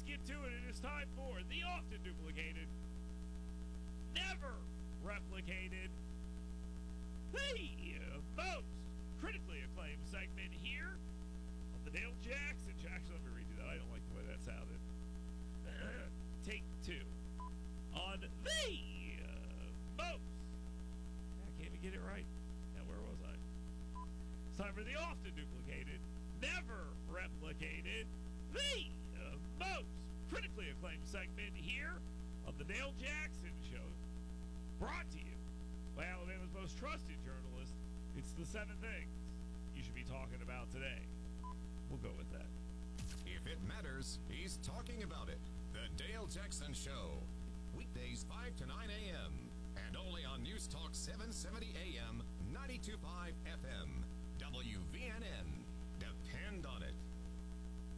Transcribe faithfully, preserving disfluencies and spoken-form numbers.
get to it. It is time for the often duplicated, never replicated, the most critically acclaimed segment here on the Dale Jackson. Jackson, let me redo that. I don't like the way that sounded. Take two. On the uh, most. I can't even get it right. Now, where was I? It's time for the often duplicated, never replicated, the uh, most critically acclaimed segment here of the Dale Jackson Show. Brought to you by Alabama's most trusted journalist. It's the seven things you should be talking about today. We'll go with that. If it matters, he's talking about it. The Dale Jackson Show. Weekdays five to nine a.m. And only on News Talk seven seventy A M, ninety-two point five F M. W V N N.